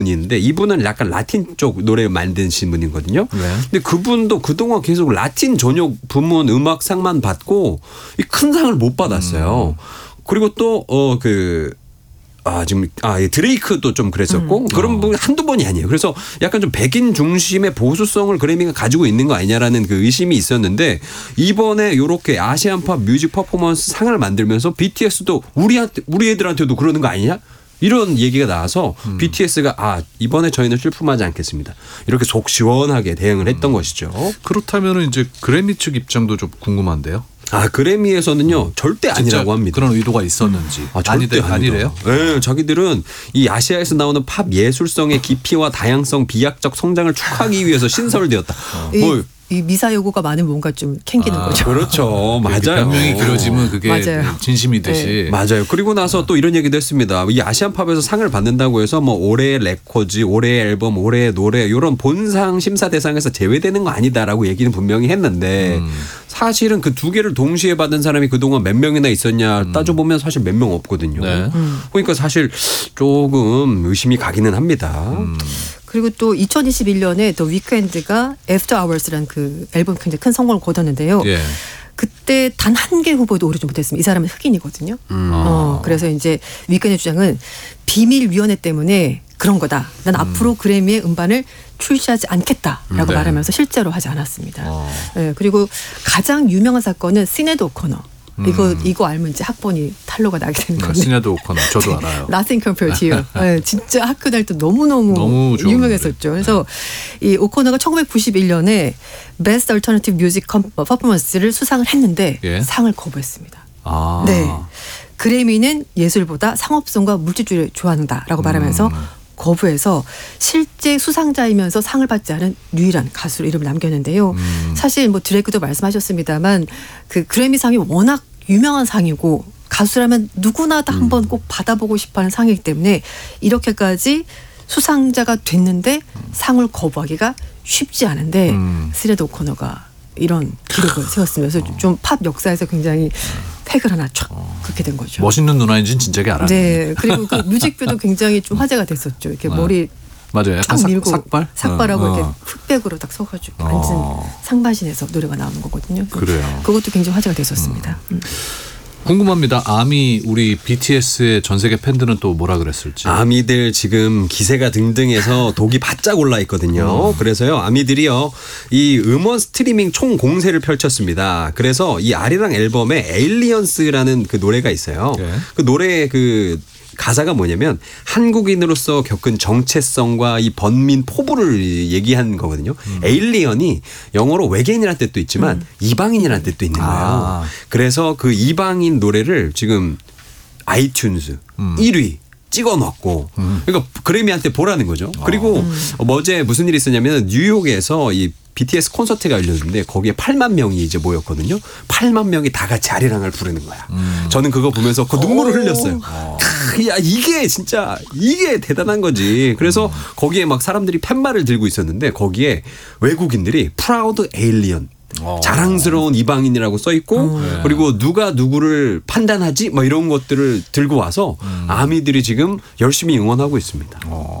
분인데 이분은 약간 라틴 쪽 노래 만드신 분이거든요. 네. 근데 그분도 그동안 계속 라틴 전역 부문 음악상만 받고 이 큰 상을 못 받았어요. 그리고 또 드레이크도 좀 그랬었고 그런 분 한두 번이 아니에요. 그래서 약간 좀 백인 중심의 보수성을 그래미가 가지고 있는 거 아니냐라는 그 의심이 있었는데 이번에 이렇게 아시안팝 뮤직 퍼포먼스 상을 만들면서 BTS도 우리 애들한테도 그러는 거 아니냐? 이런 얘기가 나와서 BTS가 이번에 저희는 출품하지 않겠습니다. 이렇게 속 시원하게 대응을 했던 것이죠. 그렇다면 이제 그래미 측 입장도 좀 궁금한데요. 그래미에서는요 절대 아니라고 합니다. 그런 의도가 있었는지. 절대 아니래요? 네, 자기들은 이 아시아에서 나오는 팝 예술성의 깊이와 다양성, 비약적 성장을 축하하기 위해서 신설되었다. 이 미사 여구가 많으면 뭔가 좀 캥기는 거죠. 그렇죠. 맞아요. 변명이 길어지면 그게 맞아요. 진심이듯이. 네. 맞아요. 그리고 나서 또 이런 얘기도 했습니다. 이 아시안팝에서 상을 받는다고 해서 뭐 올해의 레코드, 올해의 앨범, 올해의 노래 이런 본상 심사 대상에서 제외되는 거 아니다라고 얘기는 분명히 했는데 사실은 그 두 개를 동시에 받은 사람이 그동안 몇 명이나 있었냐 따져보면 사실 몇 명 없거든요. 네. 그러니까 사실 조금 의심이 가기는 합니다. 그리고 또 2021년에 더 위크엔드가 After Hours라는 그 앨범 굉장히 큰 성공을 거뒀는데요. 예. 그때 단 한 개 후보도 오르지 못했습니다. 이 사람은 흑인이거든요. 그래서 이제 위크엔드 주장은 비밀위원회 때문에 그런 거다. 난 앞으로 그래미의 음반을 출시하지 않겠다라고 말하면서 실제로 하지 않았습니다. 네, 그리고 가장 유명한 사건은 시네드 오코너. 이거 알면 이제 학번이 탈로가 나게 되는 건데. 시네드 오코너 저도 알아요. Nothing compared to you. 네, 진짜 학교 다닐 때 너무 유명했었죠. 그래서 이 오코너가 1991년에 Best Alternative Music Performance를 수상을 했는데 상을 거부했습니다. 네, 그래미는 예술보다 상업성과 물질주의를 좋아한다라고 말하면서 거부해서 실제 수상자이면서 상을 받지 않은 유일한 가수로 이름을 남겼는데요. 사실 뭐 드레이크도 말씀하셨습니다만 그 그래미상이 워낙 유명한 상이고 가수라면 누구나 다 한번 꼭 받아보고 싶어하는 상이기 때문에 이렇게까지 수상자가 됐는데 상을 거부하기가 쉽지 않은데 시네드 오코너가 이런 기록을 세웠으면서 좀 팝 역사에서 굉장히 팩을 하나 촥 그렇게 된 거죠. 멋있는 누나인지는 진작에 알았네. 네. 그리고 그 뮤직비디오도 굉장히 좀 화제가 됐었죠. 이렇게 머리 맞아요. 약간 밀고 삭발하고 이렇게 흑백으로 딱 서가지고 앉은 상반신에서 노래가 나오는 거거든요. 그래요. 그것도 굉장히 화제가 됐었습니다. 궁금합니다. 아미 우리 BTS의 전 세계 팬들은 또 뭐라 그랬을지. 아미들 지금 기세가 등등해서 독이 바짝 올라 있거든요. 그래서요 아미들이요 이 음원 스트리밍 총 공세를 펼쳤습니다. 그래서 이 아리랑 앨범에 에일리언스라는 그 노래가 있어요. 그 노래의 그 가사가 뭐냐면 한국인으로서 겪은 정체성과 이 번민 포부를 얘기한 거거든요. 에일리언이 영어로 외계인이라는 뜻도 있지만 이방인이라는 뜻도 있는 거예요. 그래서 그 이방인 노래를 지금 아이튠즈 1위 찍어놨고 그러니까 그래미한테 보라는 거죠. 그리고 어제 무슨 일이 있었냐면 뉴욕에서 이 BTS 콘서트가 열렸는데 거기에 8만 명이 이제 모였거든요. 8만 명이 다 같이 아리랑을 부르는 거야. 저는 그거 보면서 그 눈물을 흘렸어요. 야 이게 진짜 이게 대단한 거지. 그래서 거기에 막 사람들이 팻말을 들고 있었는데 거기에 외국인들이 Proud Alien 자랑스러운 이방인이라고 써 있고 그리고 누가 누구를 판단하지 뭐 이런 것들을 들고 와서 아미들이 지금 열심히 응원하고 있습니다.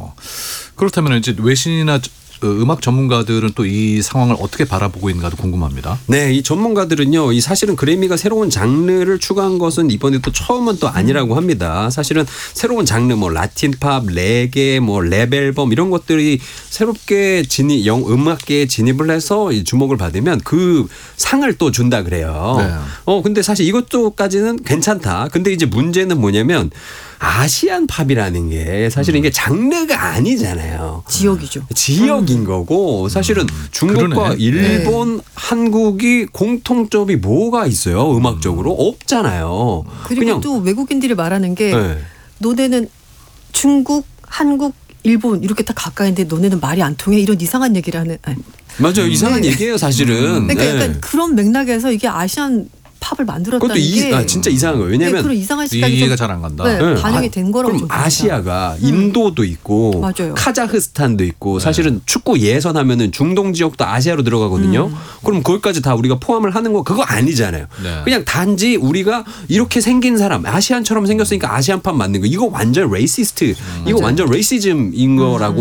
그렇다면 이제 외신이나 음악 전문가들은 또 이 상황을 어떻게 바라보고 있는가도 궁금합니다. 네, 이 전문가들은요, 이 사실은 그래미가 새로운 장르를 추가한 것은 이번에 또 처음은 또 아니라고 합니다. 사실은 새로운 장르, 뭐 라틴팝, 레게, 뭐 랩 앨범 이런 것들이 새롭게 음악계에 진입을 해서 주목을 받으면 그 상을 또 준다 그래요. 근데 사실 이것도까지는 괜찮다. 근데 이제 문제는 뭐냐면 아시안 팝이라는 게 사실은 이게 장르가 아니잖아요. 지역이죠. 지역인 거고 사실은 중국과 일본, 한국이 공통점이 뭐가 있어요? 음악적으로 없잖아요. 그리고 그냥 또 외국인들이 말하는 게 너네는 중국, 한국, 일본 이렇게 다 가까이인데 너네는 말이 안 통해 이런 이상한 얘기를 하는. 맞아요. 이상한 얘기예요 사실은. 그러니까 약간 그런 맥락에서 이게 아시안 팝을 만들었다는 그것도 게 진짜 이상한 거예요. 왜냐하면 네, 그런 이상한 시각이 이해가 잘 안 간다. 네, 반영이 된 거라고 그럼 아시아가 인도도 있고 맞아요. 카자흐스탄도 있고 사실은 축구 예선하면은 중동 지역도 아시아로 들어가거든요. 그럼 거기까지 다 우리가 포함을 하는 거 그거 아니잖아요. 네. 그냥 단지 우리가 이렇게 생긴 사람 아시안처럼 생겼으니까 아시안판 맞는 거 이거 완전 레이시스트 이거 완전 레이시즘인 거라고